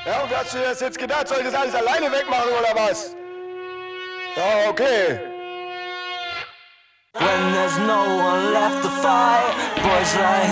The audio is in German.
Ja, und wie hast du dir das jetzt gedacht? Soll ich das alles alleine wegmachen oder was? Ja, okay. When there's no one left to fight, boys like